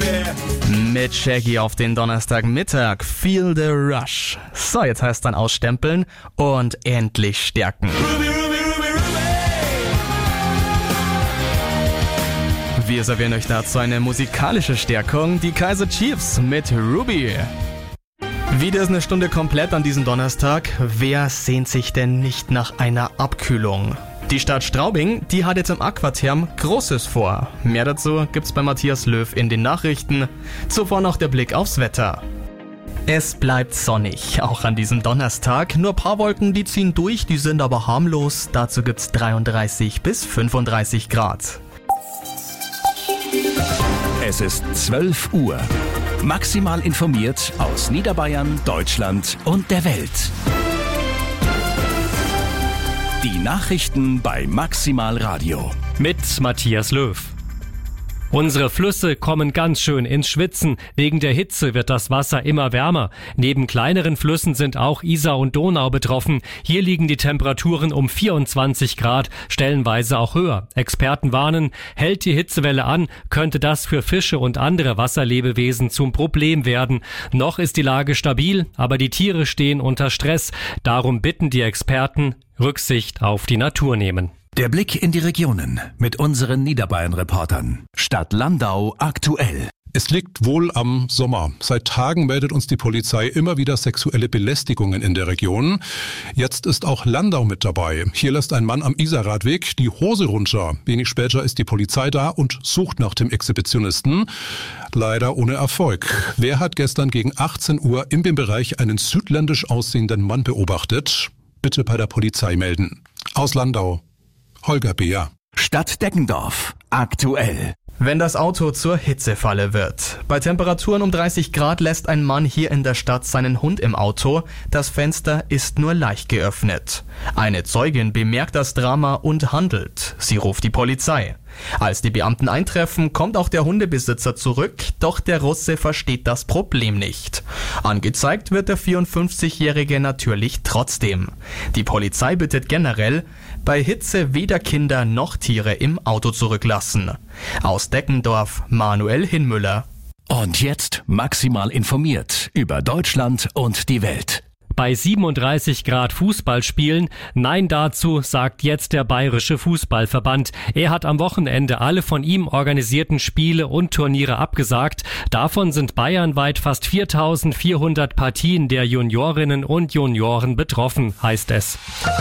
Mit Shaggy auf den Donnerstagmittag, Feel the Rush. So, jetzt heißt dann ausstempeln und endlich stärken. Wir servieren euch dazu eine musikalische Stärkung, die Kaiser Chiefs mit Ruby. Wieder ist eine Stunde komplett an diesem Donnerstag. Wer sehnt sich denn nicht nach einer Abkühlung? Die Stadt Straubing, die hat jetzt im Aquatherm Großes vor. Mehr dazu gibt's bei Matthias Löw in den Nachrichten. Zuvor noch der Blick aufs Wetter. Es bleibt sonnig, auch an diesem Donnerstag. Nur ein paar Wolken, die ziehen durch, die sind aber harmlos. Dazu gibt's 33 bis 35 Grad. Es ist 12 Uhr. Maximal informiert aus Niederbayern, Deutschland und der Welt. Die Nachrichten bei Maximal Radio. Mit Matthias Löw. Unsere Flüsse kommen ganz schön ins Schwitzen. Wegen der Hitze wird das Wasser immer wärmer. Neben kleineren Flüssen sind auch Isar und Donau betroffen. Hier liegen die Temperaturen um 24 Grad, stellenweise auch höher. Experten warnen, hält die Hitzewelle an, könnte das für Fische und andere Wasserlebewesen zum Problem werden. Noch ist die Lage stabil, aber die Tiere stehen unter Stress. Darum bitten die Experten, Rücksicht auf die Natur nehmen. Der Blick in die Regionen mit unseren Niederbayern-Reportern. Stadt Landau aktuell. Es liegt wohl am Sommer. Seit Tagen meldet uns die Polizei immer wieder sexuelle Belästigungen in der Region. Jetzt ist auch Landau mit dabei. Hier lässt ein Mann am Isarradweg die Hose runter. Wenig später ist die Polizei da und sucht nach dem Exhibitionisten. Leider ohne Erfolg. Wer hat gestern gegen 18 Uhr in dem Bereich einen südländisch aussehenden Mann beobachtet? Bitte bei der Polizei melden. Aus Landau, Holger Beer. Stadt Deggendorf aktuell. Wenn das Auto zur Hitzefalle wird. Bei Temperaturen um 30 Grad lässt ein Mann hier in der Stadt seinen Hund im Auto. Das Fenster ist nur leicht geöffnet. Eine Zeugin bemerkt das Drama und handelt. Sie ruft die Polizei. Als die Beamten eintreffen, kommt auch der Hundebesitzer zurück, doch der Russe versteht das Problem nicht. Angezeigt wird der 54-Jährige natürlich trotzdem. Die Polizei bittet generell, bei Hitze weder Kinder noch Tiere im Auto zurücklassen. Aus Deggendorf, Manuel Hinmüller. Und jetzt maximal informiert über Deutschland und die Welt. Bei 37 Grad Fußball spielen? Nein dazu, sagt jetzt der Bayerische Fußballverband. Er hat am Wochenende alle von ihm organisierten Spiele und Turniere abgesagt. Davon sind bayernweit fast 4.400 Partien der Juniorinnen und Junioren betroffen, heißt es.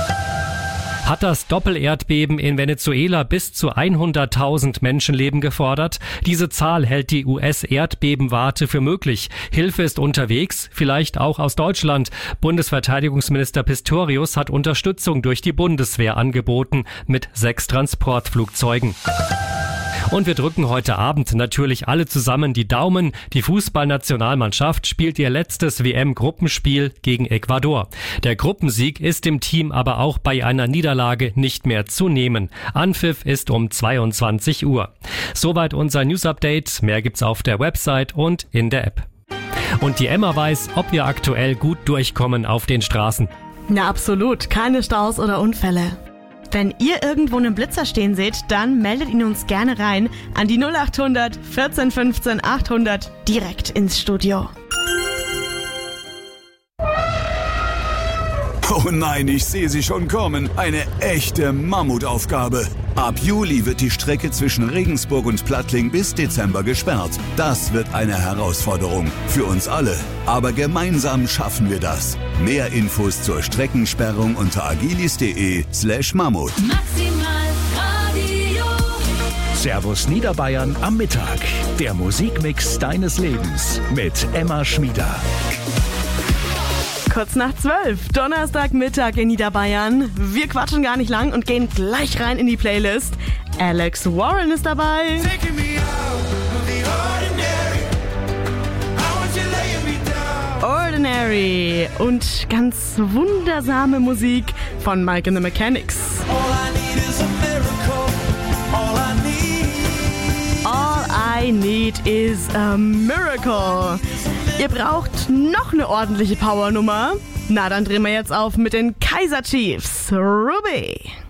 Hat das Doppelerdbeben in Venezuela bis zu 100.000 Menschenleben gefordert? Diese Zahl hält die US-Erdbebenwarte für möglich. Hilfe ist unterwegs, vielleicht auch aus Deutschland. Bundesverteidigungsminister Pistorius hat Unterstützung durch die Bundeswehr angeboten mit 6 Transportflugzeugen. Und wir drücken heute Abend natürlich alle zusammen die Daumen. Die Fußballnationalmannschaft spielt ihr letztes WM-Gruppenspiel gegen Ecuador. Der Gruppensieg ist dem Team aber auch bei einer Niederlage nicht mehr zu nehmen. Anpfiff ist um 22 Uhr. Soweit unser News-Update. Mehr gibt's auf der Website und in der App. Und die Emma weiß, ob wir aktuell gut durchkommen auf den Straßen. Na absolut, keine Staus oder Unfälle. Wenn ihr irgendwo einen Blitzer stehen seht, dann meldet ihn uns gerne rein an die 0800 14 15 800 direkt ins Studio. Oh nein, ich sehe sie schon kommen. Eine echte Mammutaufgabe. Ab Juli wird die Strecke zwischen Regensburg und Plattling bis Dezember gesperrt. Das wird eine Herausforderung für uns alle. Aber gemeinsam schaffen wir das. Mehr Infos zur Streckensperrung unter agilis.de/Mammut. Maximal Radio. Servus Niederbayern am Mittag. Der Musikmix deines Lebens mit Emma Schmieder. Kurz nach 12, Donnerstagmittag in Niederbayern. Wir quatschen gar nicht lang und gehen gleich rein in die Playlist. Alex Warren ist dabei. Ordinary und ganz wundersame Musik von Mike and the Mechanics. All I need is a miracle. Ihr braucht noch eine ordentliche Powernummer? Na, dann drehen wir jetzt auf mit den Kaiser Chiefs. Ruby.